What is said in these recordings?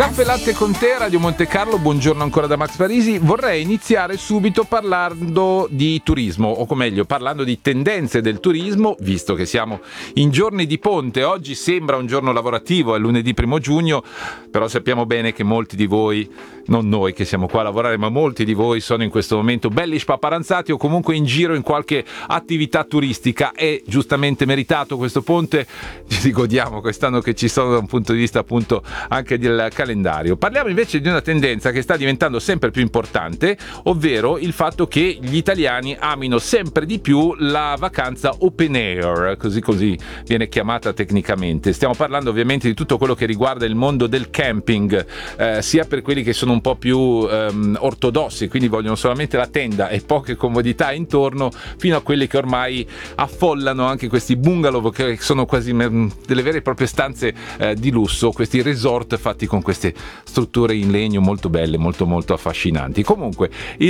Caffè Latte con te, Radio Monte Carlo, buongiorno ancora da Max Parisi. Vorrei iniziare subito parlando di turismo, o meglio, parlando di tendenze del turismo, visto che siamo in giorni di ponte. Oggi sembra un giorno lavorativo, è lunedì 1 giugno, però sappiamo bene che molti di voi, non noi che siamo qua a lavorare, ma molti di voi sono in questo momento belli spaparanzati o comunque in giro in qualche attività turistica. È giustamente meritato questo ponte, ci godiamo quest'anno che ci sono da un punto di vista appunto anche del calendario. Parliamo invece di una tendenza che sta diventando sempre più importante, ovvero il fatto che gli italiani amino sempre di più la vacanza open air, così viene chiamata tecnicamente. Stiamo parlando ovviamente di tutto quello che riguarda il mondo del camping, sia per quelli che sono un po' più ortodossi, quindi vogliono solamente la tenda e poche comodità intorno, fino a quelli che ormai affollano anche questi bungalow che sono quasi delle vere e proprie stanze di lusso, questi resort fatti con queste strutture in legno molto belle, molto affascinanti. Comunque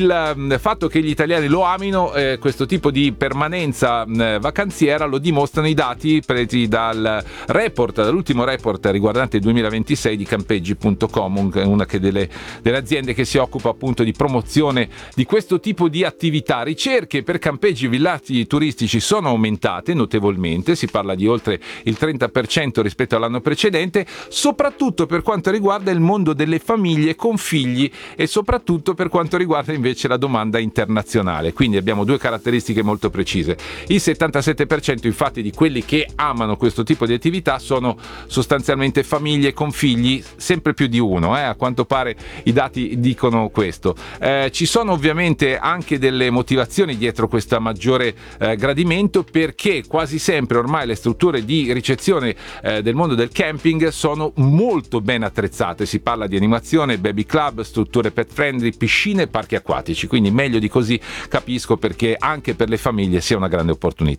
il fatto che gli italiani lo amino, questo tipo di permanenza vacanziera, lo dimostrano i dati presi dall'ultimo report riguardante il 2026 di Campeggi.com, una delle aziende che si occupa appunto di promozione di questo tipo di attività. Ricerche per campeggi e villaggi turistici sono aumentate notevolmente, si parla di oltre il 30% rispetto all'anno precedente, soprattutto per quanto riguarda il mondo delle famiglie con figli e soprattutto per quanto riguarda invece la domanda internazionale. Quindi abbiamo due caratteristiche molto precise. Il 77% infatti di quelli che amano questo tipo di attività sono sostanzialmente famiglie con figli, sempre più di uno, a quanto pare i dati dicono questo. Ci sono ovviamente anche delle motivazioni dietro questo maggiore gradimento, perché quasi sempre ormai le strutture di ricezione del mondo del camping sono molto ben attrezzate. Si parla di animazione, baby club, strutture pet friendly, piscine e parchi acquatici, quindi meglio di così capisco perché anche per le famiglie sia una grande opportunità.